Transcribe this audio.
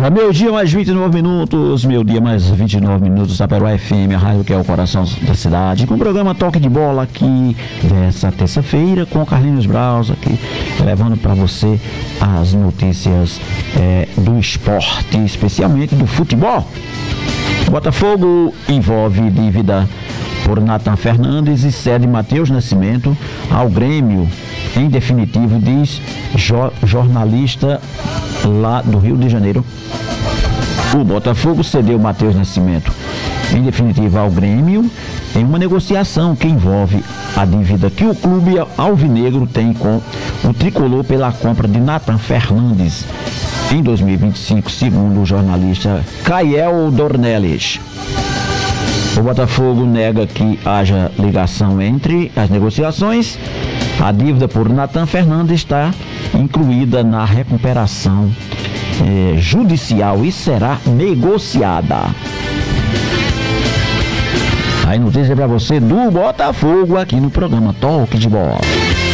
Meio-dia mais 29 minutos, meio-dia mais 29 minutos, Taperoá FM, a rádio que é o coração da cidade, com o programa Toque de Bola aqui dessa terça-feira, com o Carlinhos Braus aqui, levando para você as notícias do esporte, especialmente do futebol. Botafogo envolve dívida por Nathan Fernandes e cede Matheus Nascimento ao Grêmio. Em definitivo, diz jornalista lá do Rio de Janeiro. O Botafogo cedeu Matheus Nascimento em definitiva ao Grêmio em uma negociação que envolve a dívida que o clube alvinegro tem com o tricolor pela compra de Nathan Fernandes em 2025, segundo o jornalista Cael Dornelles. O Botafogo nega que haja ligação entre as negociações. A dívida por Nathan Fernandes está incluída na recuperação judicial e será negociada. Aí notícia para você do Botafogo aqui no programa Toque de Bola.